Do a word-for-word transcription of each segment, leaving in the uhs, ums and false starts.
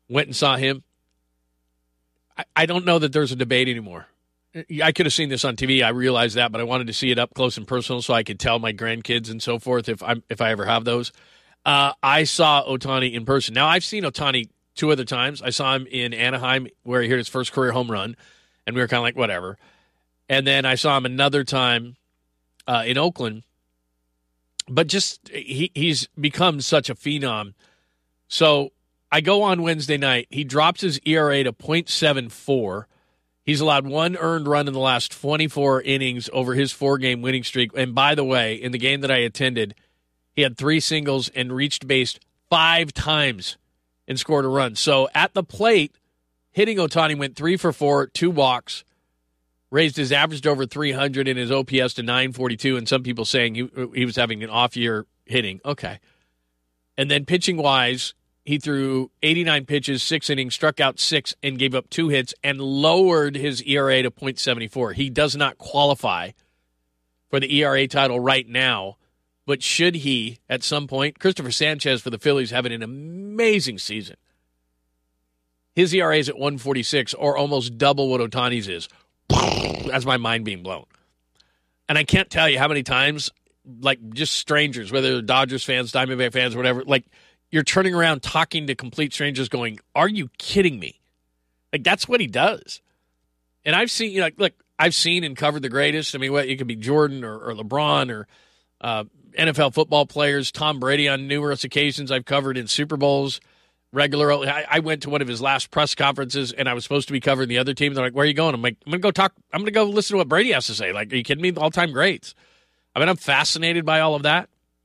went and saw him. I, I don't know that there's a debate anymore. I could have seen this on T V. I realized that, but I wanted to see it up close and personal so I could tell my grandkids and so forth if I if I ever have those. Uh, I saw Ohtani in person. Now, I've seen Ohtani two other times. I saw him in Anaheim where he hit his first career home run, and we were kind of like, whatever. And then I saw him another time uh, in Oakland. But just he he's become such a phenom. So I go on Wednesday night. He drops his E R A to point seven four. He's allowed one earned run in the last twenty-four innings over his four-game winning streak. And by the way, in the game that I attended, he had three singles and reached base five times and scored a run. So at the plate, hitting Ohtani went three for four, two walks, raised his average to over three hundred and his O P S to nine forty-two, and some people saying he, he was having an off-year hitting. Okay. And then pitching-wise, he threw eighty-nine pitches, six innings, struck out six, and gave up two hits, and lowered his E R A to point seven four. He does not qualify for the E R A title right now, but should he at some point, Christopher Sanchez for the Phillies having an amazing season. His E R A is at one forty-six, or almost double what Ohtani's is. That's my mind being blown. And I can't tell you how many times, like just strangers, whether they're Dodgers fans, Diamondback fans, whatever, like you're turning around talking to complete strangers going, are you kidding me? Like that's what he does. And I've seen, you know, look, I've seen and covered the greatest. I mean, what it could be Jordan or, or LeBron or uh, N F L football players, Tom Brady on numerous occasions I've covered in Super Bowls. Regularly, I, I went to one of his last press conferences, and I was supposed to be covering the other team. They're like, "Where are you going?" I'm like, "I'm going to go talk. I'm going to go listen to what Brady has to say." Like, are you kidding me? All-time greats. I mean, I'm fascinated by all of that,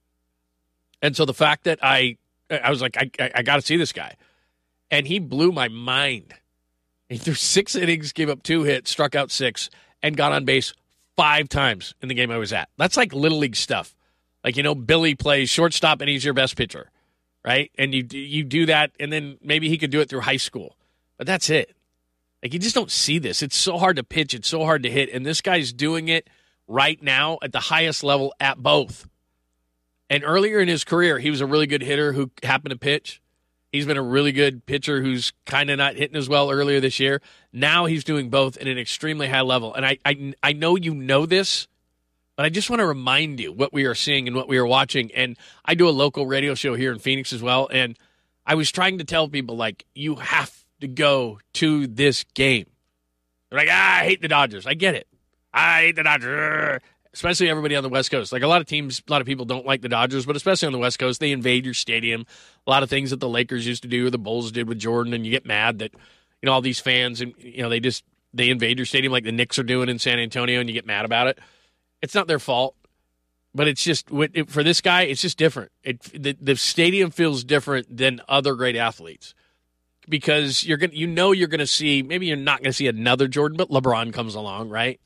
and so the fact that I, I was like, I, I, I got to see this guy, and he blew my mind. He threw six innings, gave up two hits, struck out six, and got on base five times in the game I was at. That's like little league stuff. Like, you know, Billy plays shortstop, and he's your best pitcher. Right? And you you do that, and then maybe he could do it through high school. But that's it. Like, you just don't see this. It's so hard to pitch. It's so hard to hit. And this guy's doing it right now at the highest level at both. And earlier in his career, he was a really good hitter who happened to pitch. He's been a really good pitcher who's kind of not hitting as well earlier this year. Now he's doing both at an extremely high level. And I I, I know you know this, but I just want to remind you what we are seeing and what we are watching. And I do a local radio show here in Phoenix as well. And I was trying to tell people, like, you have to go to this game. They're like, ah, I hate the Dodgers. I get it. I hate the Dodgers. Especially everybody on the West Coast. Like, a lot of teams, a lot of people don't like the Dodgers, but especially on the West Coast, they invade your stadium. A lot of things that the Lakers used to do, or the Bulls did with Jordan, and you get mad that, you know, all these fans, and, you know, they just, they invade your stadium like the Knicks are doing in San Antonio, and you get mad about it. It's not their fault, but it's just it, for this guy, it's just different. It the, the stadium feels different than other great athletes because you're gonna you know you're gonna see maybe you're not gonna see another Jordan, but LeBron comes along, right?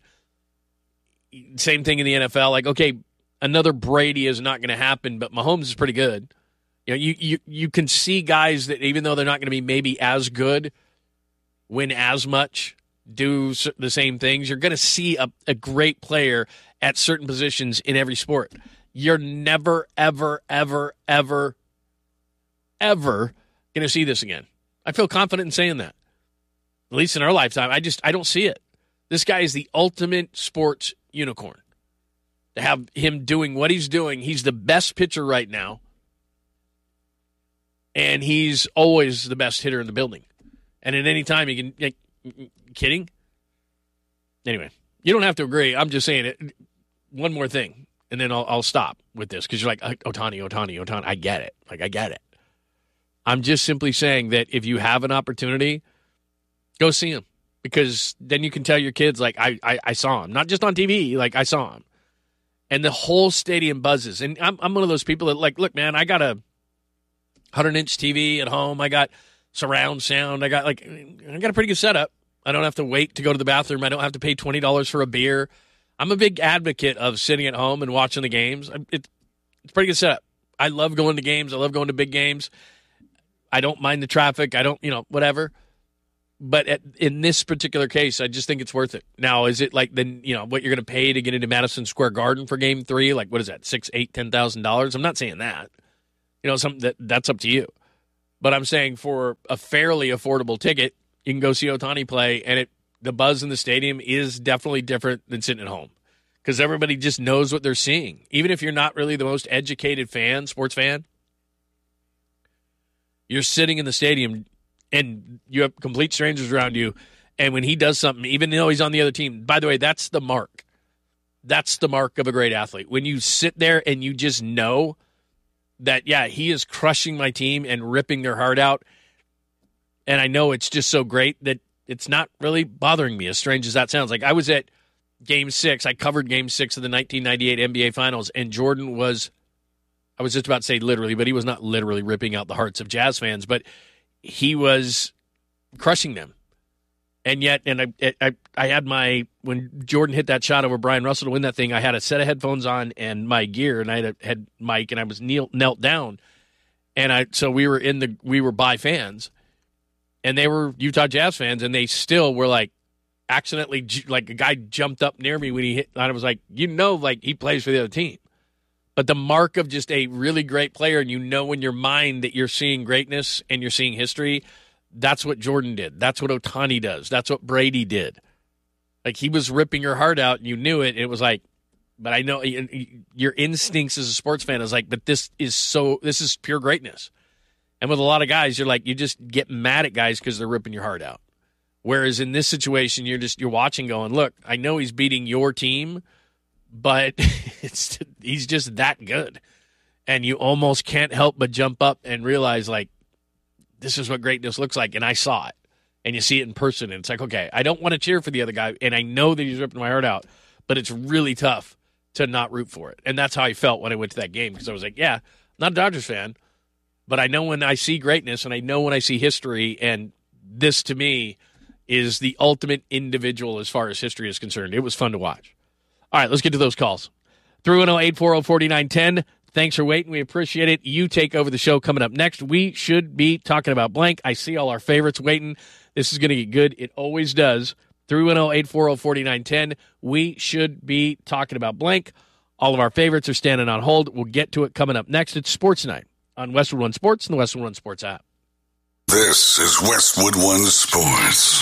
Same thing in the N F L. Like, okay, another Brady is not going to happen, but Mahomes is pretty good. You know, you you you can see guys that even though they're not going to be maybe as good, win as much, do the same things. You're going to see a, a great player at certain positions in every sport. You're never, ever, ever, ever, ever going to see this again. I feel confident in saying that. At least in our lifetime. I just, I don't see it. This guy is the ultimate sports unicorn. To have him doing what he's doing, he's the best pitcher right now. And he's always the best hitter in the building. And at any time, you can, like, kidding? Anyway, you don't have to agree. I'm just saying it. One more thing, and then I'll, I'll stop with this because you're like, Ohtani, Ohtani, Ohtani. I get it. Like, I get it. I'm just simply saying that if you have an opportunity, go see him because then you can tell your kids, like, I, I, I saw him. Not just on T V, like, I saw him. And the whole stadium buzzes. And I'm, I'm one of those people that, like, look, man, I got a one hundred inch T V at home. I got surround sound. I got, like, I got a pretty good setup. I don't have to wait to go to the bathroom. I don't have to pay twenty dollars for a beer. I'm a big advocate of sitting at home and watching the games. It, it's a pretty good setup. I love going to games. I love going to big games. I don't mind the traffic. I don't, you know, whatever. But at, in this particular case, I just think it's worth it. Now, is it like then you know what you're going to pay to get into Madison Square Garden for Game Three? Like, what is that? Six, eight, ten thousand dollars? I'm not saying that. You know, something that that's up to you. But I'm saying for a fairly affordable ticket, you can go see Ohtani play, and it the buzz in the stadium is definitely different than sitting at home because everybody just knows what they're seeing. Even if you're not really the most educated fan, sports fan, you're sitting in the stadium and you have complete strangers around you, and when he does something, even though he's on the other team, by the way, that's the mark. That's the mark of a great athlete. When you sit there and you just know that, yeah, he is crushing my team and ripping their heart out, and I know it's just so great that it's not really bothering me, as strange as that sounds. Like, I was at Game six. I covered Game six of the nineteen ninety-eight N B A Finals, and Jordan was, I was just about to say literally, but he was not literally ripping out the hearts of Jazz fans, but he was crushing them. And yet, and I, I, I had my, when Jordan hit that shot over Brian Russell to win that thing, I had a set of headphones on and my gear, and I had a had mic, and I was kneel, knelt down. And I, so we were in the, we were by fans, and they were Utah Jazz fans, and they still were like, accidentally, like a guy jumped up near me when he hit, and I was like, you know, like he plays for the other team. But the mark of just a really great player, and you know in your mind that you're seeing greatness and you're seeing history, that's what Jordan did. That's what Ohtani does. That's what Brady did. Like, he was ripping your heart out, and you knew it. It was like, but I know your instincts as a sports fan is like, but this is so, this is pure greatness. And with a lot of guys, you're like, you just get mad at guys because they're ripping your heart out. Whereas in this situation, you're just, you're watching going, look, I know he's beating your team, but it's he's just that good. And you almost can't help but jump up and realize, like, this is what greatness looks like, and I saw it. And you see it in person, and it's like, okay, I don't want to cheer for the other guy, and I know that he's ripping my heart out, but it's really tough to not root for it. And that's how I felt when I went to that game, because I was like, yeah, I'm not a Dodgers fan, but I know when I see greatness, and I know when I see history, and this, to me, is the ultimate individual as far as history is concerned. It was fun to watch. All right, let's get to those calls. three one zero, eight four zero, four nine one zero. Thanks for waiting. We appreciate it. You take over the show coming up next. We should be talking about blank. I see all our favorites waiting. This is going to get good. It always does. three one zero, eight four zero, four nine one zero. We should be talking about blank. All of our favorites are standing on hold. We'll get to it coming up next. It's Sports Night on Westwood One Sports and the Westwood One Sports app. This is Westwood One Sports.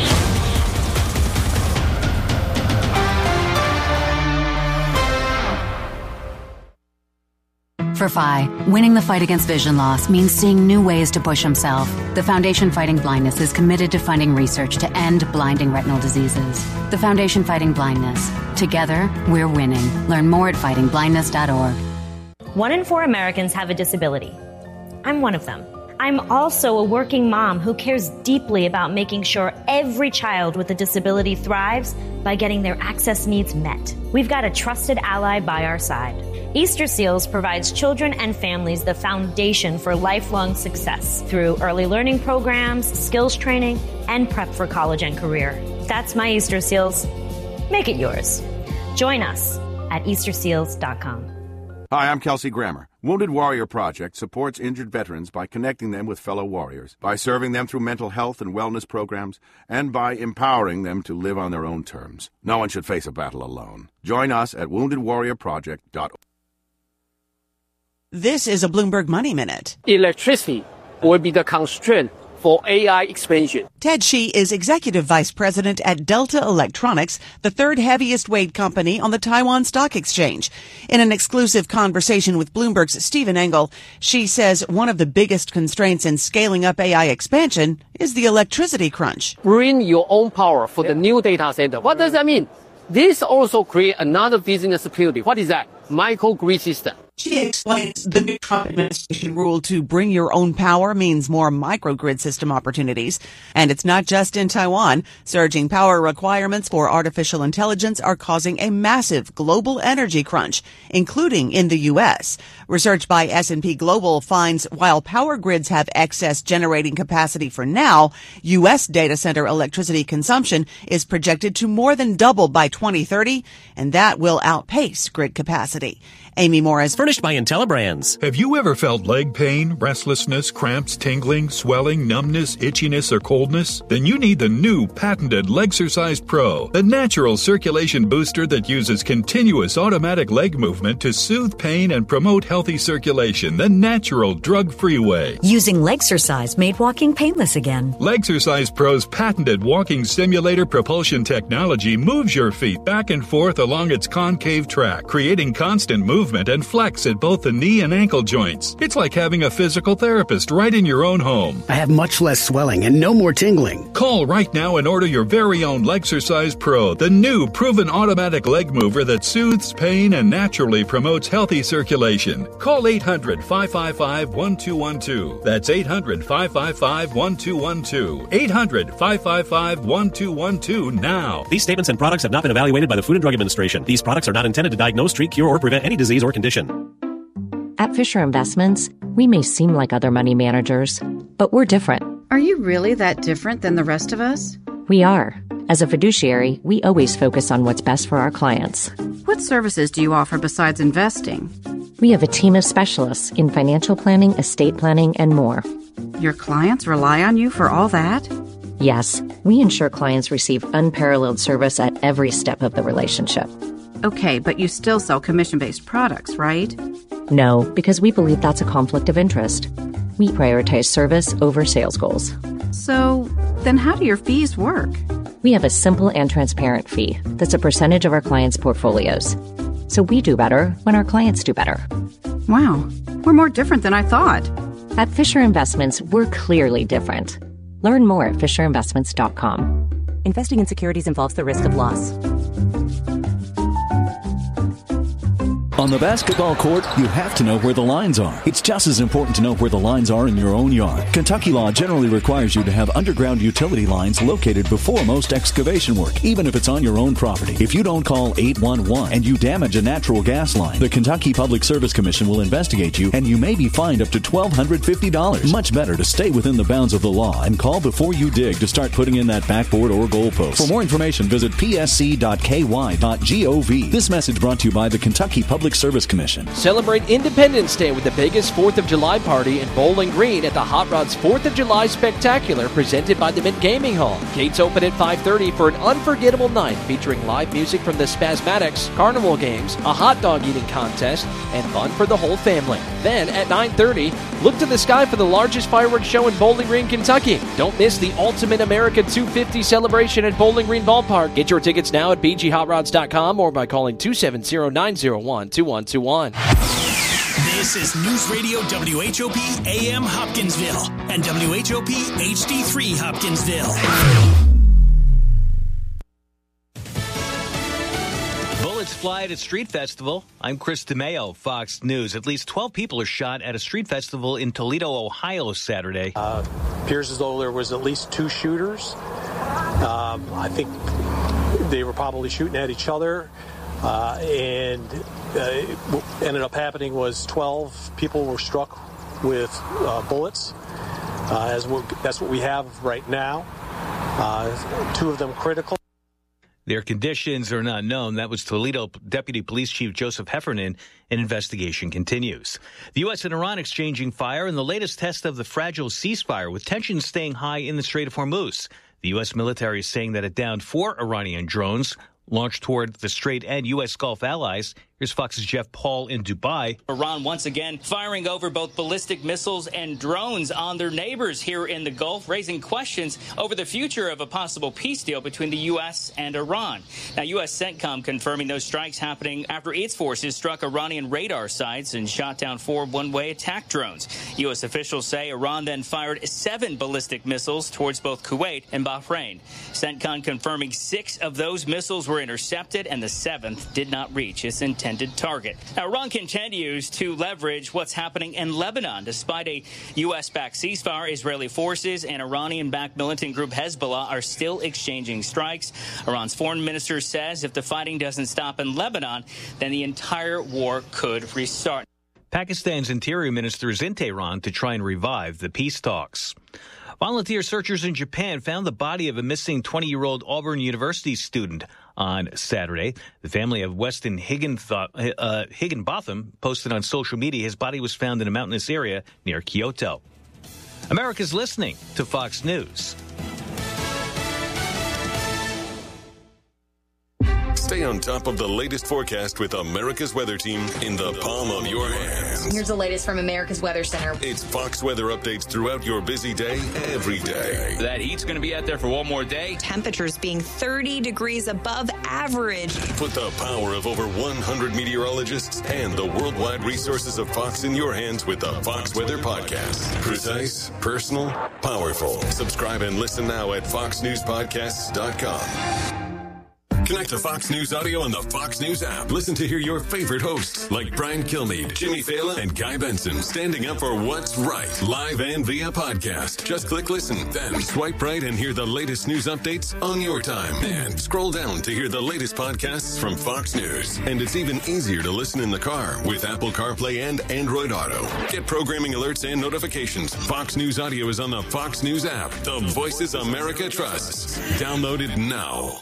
For Phi, winning the fight against vision loss means seeing new ways to push himself. The Foundation Fighting Blindness is committed to funding research to end blinding retinal diseases. The Foundation Fighting Blindness. Together, we're winning. Learn more at fighting blindness dot org. One in four Americans have a disability. I'm one of them. I'm also a working mom who cares deeply about making sure every child with a disability thrives by getting their access needs met. We've got a trusted ally by our side. Easter Seals provides children and families the foundation for lifelong success through early learning programs, skills training, and prep for college and career. That's my Easter Seals. Make it yours. Join us at easter seals dot com. Hi, I'm Kelsey Grammer. Wounded Warrior Project supports injured veterans by connecting them with fellow warriors, by serving them through mental health and wellness programs, and by empowering them to live on their own terms. No one should face a battle alone. Join us at wounded warrior project dot org. This is a Bloomberg Money Minute. Electricity will be the constraint for A I expansion. Ted Shi is Executive Vice President at Delta Electronics, the third heaviest weight company on the Taiwan Stock Exchange. In an exclusive conversation with Bloomberg's Stephen Engel, Shi says one of the biggest constraints in scaling up A I expansion is the electricity crunch. Bring your own power for the new data center. What does that mean? This also creates another business opportunity. What is that? Microgrid system. She explains the new Trump administration rule to bring your own power means more microgrid system opportunities. And it's not just in Taiwan. Surging power requirements for artificial intelligence are causing a massive global energy crunch, including in the U S. Research by S and P Global finds while power grids have excess generating capacity for now, U S data center electricity consumption is projected to more than double by twenty thirty, and that will outpace grid capacity. Amy Morris. Furnished by IntelliBrands. Have you ever felt leg pain, restlessness, cramps, tingling, swelling, numbness, itchiness, or coldness? Then you need the new patented Legsercise Pro, the natural circulation booster that uses continuous automatic leg movement to soothe pain and promote healthy circulation the natural drug-free way. Using Legsercise made walking painless again. Legsercise Pro's patented walking simulator propulsion technology moves your feet back and forth along its concave track, creating constant movement and flex at both the knee and ankle joints. It's like having a physical therapist right in your own home. I have much less swelling and no more tingling. Call right now and order your very own Legsercise Pro, the new proven automatic leg mover that soothes pain and naturally promotes healthy circulation. Call eight hundred, five five five, one two one two. That's eight hundred, five five five, one two one two. eight hundred, five five five, one two one two now. These statements and products have not been evaluated by the Food and Drug Administration. These products are not intended to diagnose, treat, cure, or prevent any disease or condition. At Fisher Investments, we may seem like other money managers, but we're different. Are you really that different than the rest of us? We are. As a fiduciary, we always focus on what's best for our clients. What services do you offer besides investing? We have a team of specialists in financial planning, estate planning, and more. Your clients rely on you for all that? Yes, we ensure clients receive unparalleled service at every step of the relationship. Okay, but you still sell commission-based products, right? No, because we believe that's a conflict of interest. We prioritize service over sales goals. So, then how do your fees work? We have a simple and transparent fee that's a percentage of our clients' portfolios. So we do better when our clients do better. Wow, we're more different than I thought. At Fisher Investments, we're clearly different. Learn more at fisher investments dot com. Investing in securities involves the risk of loss. On the basketball court, you have to know where the lines are. It's just as important to know where the lines are in your own yard. Kentucky law generally requires you to have underground utility lines located before most excavation work, even if it's on your own property. If you don't call eight one one and you damage a natural gas line, the Kentucky Public Service Commission will investigate you and you may be fined up to one thousand two hundred fifty dollars. Much better to stay within the bounds of the law and call before you dig to start putting in that backboard or goalpost. For more information, visit p s c dot k y dot gov. This message brought to you by the Kentucky Public Service Commission. Celebrate Independence Day with the biggest fourth of July party in Bowling Green at the Hot Rods fourth of July Spectacular presented by the Mint Gaming Hall. Gates open at five thirty for an unforgettable night featuring live music from the Spasmatics, carnival games, a hot dog eating contest, and fun for the whole family. Then at nine thirty, look to the sky for the largest fireworks show in Bowling Green, Kentucky. Don't miss the Ultimate America two fifty celebration at Bowling Green Ballpark. Get your tickets now at b g hot rods dot com or by calling two seven zero, nine zero one, two one two one. This is News Radio W H O P A M Hopkinsville and W H O P H D three Hopkinsville. Bullets fly at a street festival. I'm Chris DeMeo, Fox News. At least twelve people are shot at a street festival in Toledo, Ohio, Saturday. Uh, appears as though there was at least two shooters. Um, I think they were probably shooting at each other. Uh, and uh, what ended up happening was twelve people were struck with uh, bullets. Uh, as that's what we have right now. Uh, two of them critical. Their conditions are not known. That was Toledo Deputy Police Chief Joseph Heffernan. An investigation continues. The U S and Iran exchanging fire in the latest test of the fragile ceasefire, with tensions staying high in the Strait of Hormuz. The U S military is saying that it downed four Iranian drones launched toward the Strait and U S Gulf allies. Here's Fox's Jeff Paul in Dubai. Iran once again firing over both ballistic missiles and drones on their neighbors here in the Gulf, raising questions over the future of a possible peace deal between the U S and Iran. Now, U S CENTCOM confirming those strikes happening after its forces struck Iranian radar sites and shot down four one-way attack drones. U S officials say Iran then fired seven ballistic missiles towards both Kuwait and Bahrain. CENTCOM confirming six of those missiles were intercepted and the seventh did not reach its intended target. Now, Iran continues to leverage what's happening in Lebanon. Despite a U S-backed ceasefire, Israeli forces and Iranian-backed militant group Hezbollah are still exchanging strikes. Iran's foreign minister says if the fighting doesn't stop in Lebanon, then the entire war could restart. Pakistan's interior minister is in Tehran to try and revive the peace talks. Volunteer searchers in Japan found the body of a missing twenty-year-old Auburn University student on Saturday. The family of Weston Higginbotham, uh, Higginbotham posted on social media his body was found in a mountainous area near Kyoto. America's listening to Fox News. Stay on top of the latest forecast with America's Weather Team in the palm of your hands. Here's the latest from America's Weather Center. It's Fox weather updates throughout your busy day, every day. That heat's going to be out there for one more day. Temperatures being thirty degrees above average. Put the power of over one hundred meteorologists and the worldwide resources of Fox in your hands with the Fox Weather Podcast. Precise, personal, powerful. Subscribe and listen now at fox news podcasts dot com. Connect to Fox News Audio on the Fox News app. Listen to hear your favorite hosts like Brian Kilmeade, Jimmy Fallon, and Guy Benson standing up for what's right, live and via podcast. Just click listen, then swipe right and hear the latest news updates on your time. And scroll down to hear the latest podcasts from Fox News. And it's even easier to listen in the car with Apple CarPlay and Android Auto. Get programming alerts and notifications. Fox News Audio is on the Fox News app. The voices America trusts. Download it now.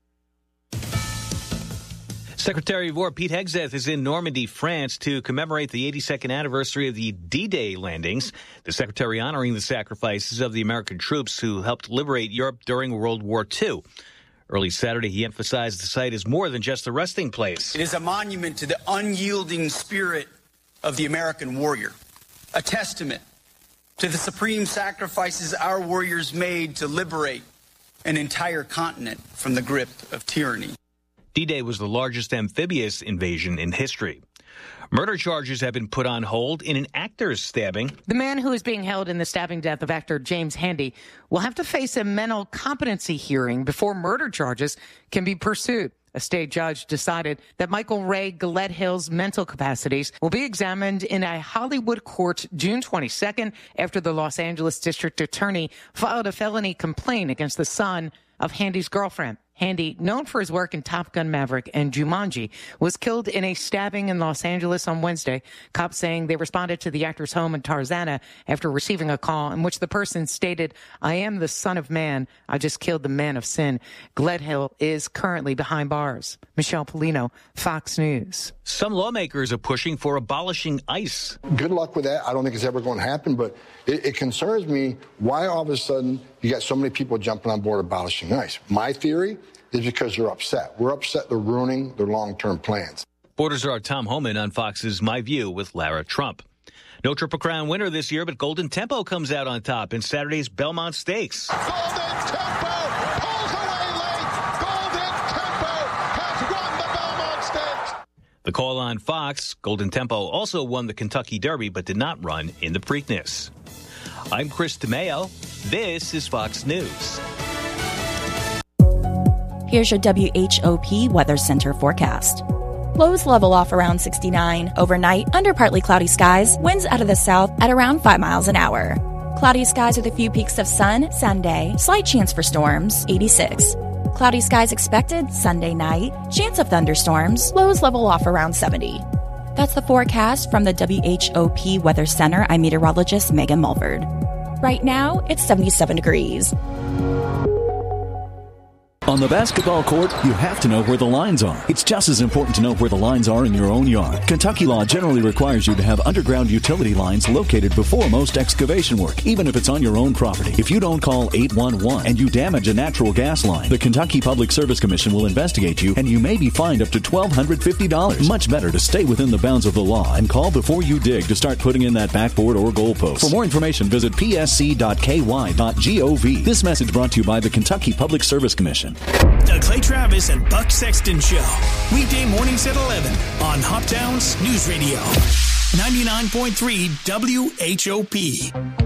Secretary of War Pete Hegseth is in Normandy, France, to commemorate the eighty-second anniversary of the D-Day landings. The Secretary honoring the sacrifices of the American troops who helped liberate Europe during World War Two. Early Saturday, he emphasized the site is more than just a resting place. It is a monument to the unyielding spirit of the American warrior, a testament to the supreme sacrifices our warriors made to liberate an entire continent from the grip of tyranny. D-Day was the largest amphibious invasion in history. Murder charges have been put on hold in an actor's stabbing. The man who is being held in the stabbing death of actor James Handy will have to face a mental competency hearing before murder charges can be pursued. A state judge decided that Michael Ray Gledhill's mental capacities will be examined in a Hollywood court June twenty-second after the Los Angeles district attorney filed a felony complaint against the son of Handy's girlfriend. Handy, known for his work in Top Gun Maverick and Jumanji, was killed in a stabbing in Los Angeles on Wednesday. Cops saying they responded to the actor's home in Tarzana after receiving a call in which the person stated, "I am the son of man. I just killed the man of sin." Gledhill is currently behind bars. Michelle Polino, Fox News. Some lawmakers are pushing for abolishing ICE. Good luck with that. I don't think it's ever going to happen, but it, it concerns me why all of a sudden you got so many people jumping on board abolishing ICE. My theory is because they're upset. We're upset they're ruining their long-term plans. Borders are Tom Homan on Fox's My View with Lara Trump. No Triple Crown winner this year, but Golden Tempo comes out on top in Saturday's Belmont Stakes. Golden Tempo pulls away late. Golden Tempo has won the Belmont Stakes. The call on Fox, Golden Tempo also won the Kentucky Derby, but did not run in the Preakness. I'm Chris DeMeo. This is Fox News. Here's your W H O P Weather Center forecast. Lows level off around sixty-nine. Overnight, under partly cloudy skies, winds out of the south at around five miles an hour. Cloudy skies with a few peaks of sun Sunday. Slight chance for storms, eighty-six. Cloudy skies expected Sunday night. Chance of thunderstorms. Lows level off around seventy. That's the forecast from the W H O P Weather Center. I'm meteorologist Megan Mulford. Right now, it's seventy-seven degrees. On the basketball court, you have to know where the lines are. It's just as important to know where the lines are in your own yard. Kentucky law generally requires you to have underground utility lines located before most excavation work, even if it's on your own property. If you don't call eight one one and you damage a natural gas line, the Kentucky Public Service Commission will investigate you and you may be fined up to one thousand two hundred fifty dollars. Much better to stay within the bounds of the law and call before you dig to start putting in that backboard or goalpost. For more information, visit p s c dot k y dot gov. This message brought to you by the Kentucky Public Service Commission. The Clay Travis and Buck Sexton Show. Weekday mornings at eleven on Hoptown's News Radio. ninety-nine point three W H O P.